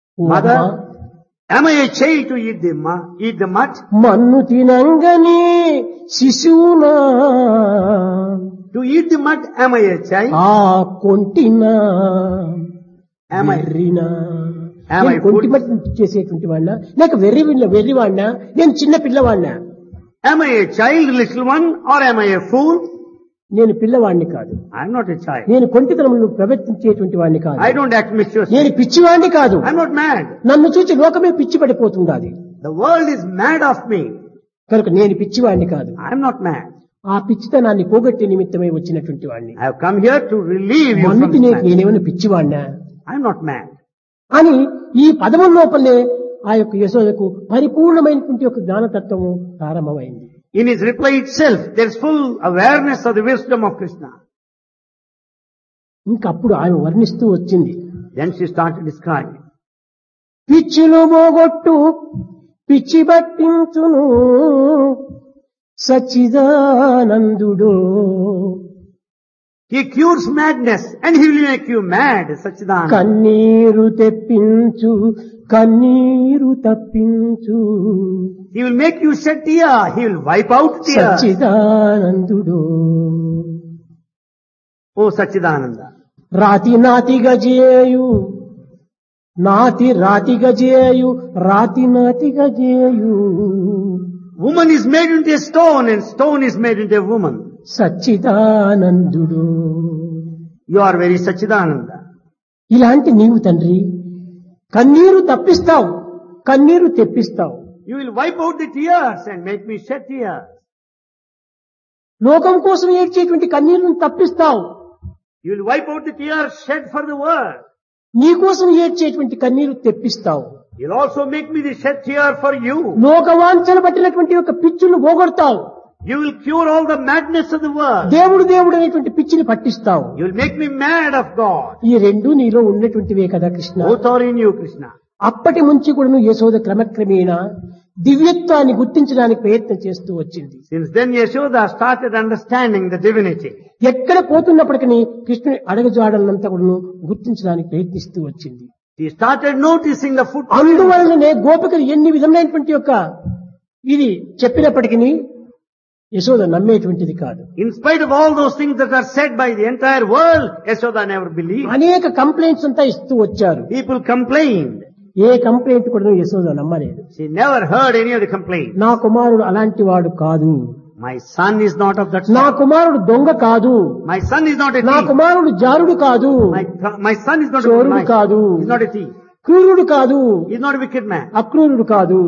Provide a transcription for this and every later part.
Mother, am I a child to eat the mud? మన్ను తినంగని శిశువునా To eat the mud, am I a child? ఆ కొంటినా Am I? వెర్రినా Am I నేను కొంటి foolish? మట్టి చేసేటువంటి వాడినా లేక వెర్రివాడినా నేను చిన్న పిల్లవాడినా? Am I a child, little one, or am I a fool? నేను పిల్లవాడిని కాదు. I am not a child. నేను కొంటితనమును ప్రవర్తించేటువంటి వాడిని కాదు. I don't act mischievously. నేను పిచ్చివాడిని కాదు. I am not mad. నన్ను చూచి లోకమే పిచ్చి పడిపోతుండాలి. The world is mad of me. కనుక నేను పిచ్చివాడిని కాదు. I am not mad. ఆ పిచ్చితనాన్ని పోగొట్టే నిమిత్తమై వచ్చినటువంటి వాడిని. I have come here to relieve you from మన్నుకి this madness. నేనేమైనా పిచ్చివాడినా I am not mad. అని ఈ పదముల లోపలే ఆ యొక్క యశోదకు పరిపూర్ణమైనటువంటి యొక్క జ్ఞానతత్వము ప్రారంభమైంది. In his reply itself, there is full awareness of the wisdom of Krishna. ఇంకప్పుడు ఆమె వర్ణిస్తూ వచ్చింది. Then she started describing. పిచ్చులు పోగొట్టు పిచ్చి పట్టించును సచ్చిదానందుడు. He cures madness and he will make you mad, Sachidananda. కన్నీరు తెప్పించు కన్నీరు తప్పించు He will make you shed tear. He will wipe out tears. సచ్చిదానందుడు. Oh Sachidananda. రాతి నాతిగా చేయు నాతి రాతిగా చేయు రాతి నాతిగా చేయు Woman is made into a stone and stone is made into a woman. సచ్చిదానందుడు. You are very Sachidananda. ఇలాంటి నీవు తండ్రి కన్నీరు తప్పిస్తావు కన్నీరు తెప్పిస్తావు. You will wipe out the tears and make me shed tears. లోకం కోసం ఏడ్చేటువంటి కన్నీరును తప్పిస్తావు. You will wipe out the tears shed for the world. నీ కోసం ఏడ్చేటువంటి కన్నీరు తెప్పిస్తావు. You'll also make me the shed tear for you. లోకవాంఛలు పట్టినటువంటి యొక్క పిచ్చును పోగొడతావు. You will cure all the madness of the world. దేవుడు దేవుడు అనేటువంటి పిచ్చిని పట్టిస్తావు. You will make me mad of God. ఈ రెండు నీలో ఉన్నటువంటివే కదా Krishna. Both are in you, Krishna. అప్పటి నుంచి కూడా యశోద క్రమక్రమేణా దివ్యత్వాన్ని గుర్తించడానికి ప్రయత్నం చేస్తూ వచ్చింది. Since then Yashoda started understanding the divinity. ఎక్కడ పోతున్నప్పటికీ కృష్ణుని అడగజాడలంతా కూడా గుర్తించడానికి ప్రయత్నిస్తూ వచ్చింది. She started noticing the footprints. అందువలననే గోపికలు ఎన్ని విధమైనటువంటి యొక్క ఇది చెప్పినప్పటికీ యశోద నమ్మేటువంటిది కాదు. In spite of all those things that are said by the entire world, Yashoda never believed. అనేక కంప్లైంట్స్ అంతా ఇస్తూ వచ్చారు. People complained. ఏ కంప్లైంట్ కూడా యశోద నమ్మలేదు. She never heard any of the complaints. నా కుమారుడు అలాంటి వాడు కాదు. My son is not of that నా sort. కుమారుడు దొంగ కాదు. My son is not a నా thief. కుమారుడు జారుడు కాదు. My son is not a చోరుడు criminal. కాదు. He's not a thief. క్రూరుడు కాదు. He's not a wicked man. అక్రూరుడు కాదు.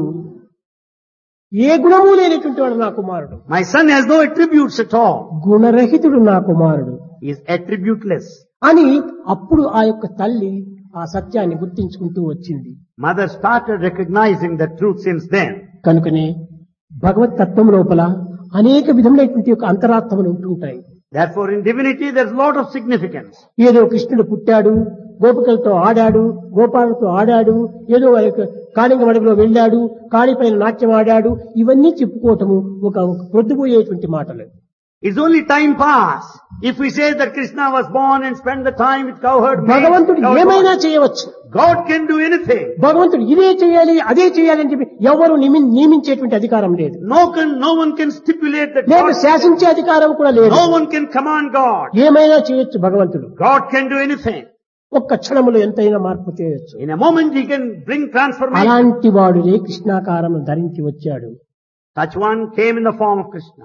ఏ గుణము లేనటువంటి వాడు నా కుమారుడు. My son has no attributes at all. గుణరహితుడు నా కుమారుడు He is attributeless. అని అప్పుడు ఆ యొక్క తల్లి ఆ సత్యాన్ని గుర్తించుకుంటూ వచ్చింది. Mother started recognizing the truth since then. కనుకనే భగవత్ తత్వం లోపల అనేక విధములైనటువంటి యొక్క అంతరార్థములు ఉంటుంటాయి. Therefore in divinity there's a lot of significance. ఏదో కృష్ణుడు పుట్టాడు, గోపికలతో ఆడాడు, గోపాలతో ఆడాడు, ఏదో కాళింగ మడుగులో వెళ్ళాడు, కాళిపైన నాట్యం ఆడాడు, ఇవన్నీ చెప్పుకోవటము ఒక ప్రొద్దుపోయేటువంటి మాటలు. It's only time pass. If we say that Krishna was born and spent the time with cowherd maids, భగవంతుడు ఏమైనా చేయవచ్చు. God can do anything. భగవంతుడు ఇదే చేయాలి అదే చేయాలి అని చెప్పి ఎవరు నియమించేటువంటి అధికారం లేదు. No one can stipulate that. లేదు శాసించే అధికారం కూడా లేదు. No one can command God. ఏమైనా చేయొచ్చు భగవంతుడు. God can do anything. ఒక్క క్షణములో ఎంతైనా మార్పు చేయొచ్చు. In a moment he can bring transformation. అలాంటి వాడునే కృష్ణాకారం ధరించి వచ్చాడు. Such one came in the form of Krishna.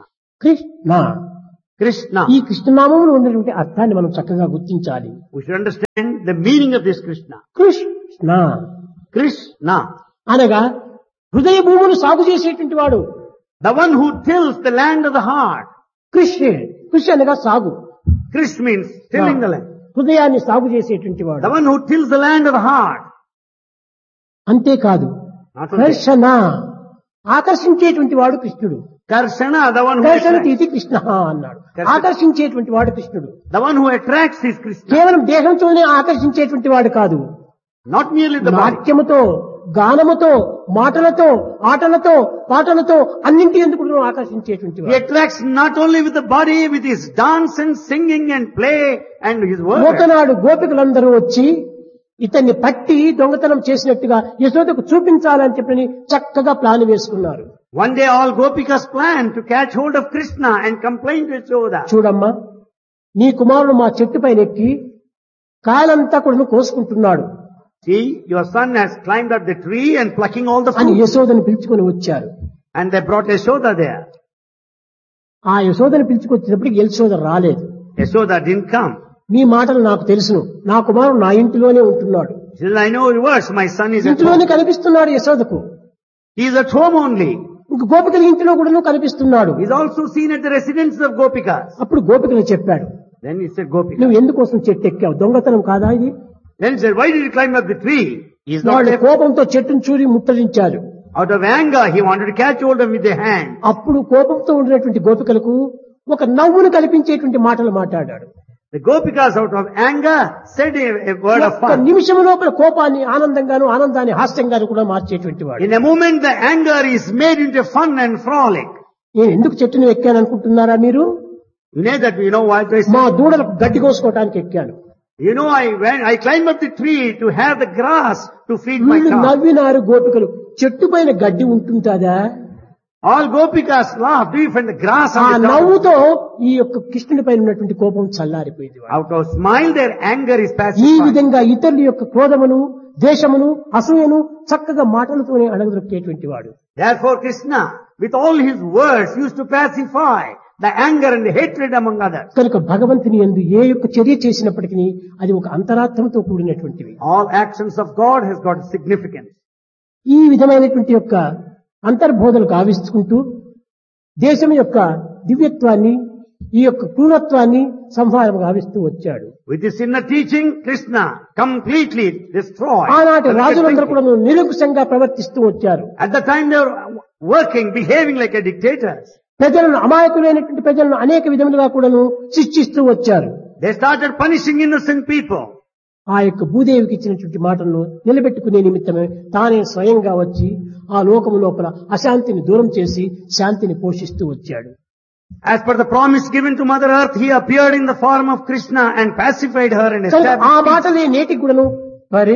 Krishna. ఈ కృష్ణనామంలో ఉన్నటువంటి అర్థాన్ని మనం చక్కగా గుర్తించాలి. We should understand the meaning of this Krishna. Krishna. అనగా హృదయ భూములు సాగు చేసేటువంటి వాడు. The one who tills the land of the heart. కృషి అనగా సాగు. Krish means tilling the land. హృదయాన్ని సాగు చేసేటువంటి వాడు. The one who tills the land of the heart. అంతేకాదు కర్షణ ఆకర్షించేటువంటి వాడు కృష్ణుడు. Karshana, the one who కర్షణతి ఇది కృష్ణ అన్నాడు. ఆకర్షించేటువంటి వాడు కృష్ణుడు. The one who attracts is Krishna. కేవలం దేహంతోనే ఆకర్షించేటువంటి వాడు కాదు. Not merely the body. నాట్యముతో, గానముతో, మాటలతో, ఆటలతో, పాటలతో అన్నింటి ఎందుకు ఆకర్షించేటువంటి He వాడు. attracts not only with the body, with his dance and singing and play and his words. ఒకనాడు గోపికలందరూ వచ్చి ఇతన్ని పట్టి దొంగతనం చేసినట్టుగా యశోదకు చూపించాలని చెప్పని చక్కగా ప్లాన్ వేసుకున్నారు. One day all Gopikas planned to catch hold of Krishna and complain to Yashoda. చూడమ్మా, నీ కుమారుడు మా చెట్టు పైన ఎక్కి కాయలంతా కూడా కోసుకుంటున్నాడు See, your son has climbed up the tree and plucking all the అని fruit. యశోదను పిలుచుకొని వచ్చారు. And they brought Yashoda there. ఆ యశోదను పిలుచుకొచ్చినప్పటికి యశోద రాలేదు. Yashoda didn't come. మీ మాటలు నాకు తెలుసును, నా కుమారుడు నా ఇంటిలోనే ఉంటున్నాడు. She said, I know the words, my son is at ఇంట్లోనే home. కనిపిస్తున్నాడు యశోదకు. He is at home only. ఇంక గోపికల ఇంటిలో కూడా కనిపిస్తున్నాడు. He is also seen at the residence of Gopikas. అప్పుడు గోపికలు చెప్పాడు, Then he said, Gopika. నువ్వు ఎందుకోసం చెట్టు ఎక్కావు? దొంగతనం కాదా ఇది? Then he said, why did you climb up the tree? He is not వాళ్ళు left. కోపంతో చెట్టును చూరి ముట్టడించారు. Out of anger, he wanted to catch hold of him with their hand. అప్పుడు కోపంతో ఉండినటువంటి గోపికలకు ఒక నవ్వును కల్పించేటువంటి మాటలు మాట్లాడాడు. The Gopikas out of anger said a word of ఒక్క fun. నిమిషం లోపల కోపాన్ని ఆనందంగాను, ఆనందాన్ని హాస్యంగాను కూడా మార్చేటువంటి వాడు. In a moment, the anger is made into fun and frolic. నేను ఎందుకు చెట్టును ఎక్కాను అనుకుంటున్నారా మీరు? You know that, why I మా said, దూడలకు గడ్డి కోసుకోవడానికి ఎక్కాను. I climbed up the tree to have the grass to feed my వీళ్ళు cow. నవ్వినారు గోపికలు. చెట్టు పైన గడ్డి ఉంటుందా? All Gopikas laughed. Do you find the grass ఆ on the top? నవ్వుతో ఈ యొక్క కృష్ణుడి పైన ఉన్నటువంటి కోపం చల్లారిపోయింది. Out of smile, their anger is ఈ pacified. విధంగా ఇతరుల యొక్క క్రోధమును, ద్వేషమును, అసూయను చక్కగా మాటలతోనే అణగదొక్కేటువంటి వాడు. Therefore Krishna, with all his words, used to pacify the anger and the hatred among others. కనుక భగవంతుని యందు ఏ యొక్క చర్య చేసినప్పటికీ అది ఒక అంతరార్థంతో కూడినటువంటివి. All actions of God has got significance. ఈ విధమైనటువంటి యొక్క అంతర్బోధనకు ఆవిష్చుకుంటూ దేశం యొక్క దివ్యత్వాన్ని, ఈ యొక్క క్రూరత్వాన్ని సంహారం గావిస్తూ వచ్చాడు. With this inner teaching, Krishna completely destroyed. ఆనాటి రాజులందరూ కూడా నిరంకుశంగా ప్రవర్తిస్తూ వచ్చారు. At the time they were working, behaving like a dictators. ప్రజలను, అమాయకులైనటువంటి ప్రజలను అనేక విధములుగా కూడాను శిక్షిస్తూ వచ్చారు. They started punishing innocent people. ఆ యొక్క భూదేవికి ఇచ్చినటువంటి మాటలను నిలబెట్టుకునే నిమిత్తమే తానే స్వయంగా వచ్చి ఆ లోకము లోపల అశాంతిని దూరం చేసి శాంతిని పోషిస్తూ వచ్చాడు. As per the promise given to Mother Earth, he appeared in the form of Krishna and pacified her and ఆ established peace. మాటలే నేటికి కూడాను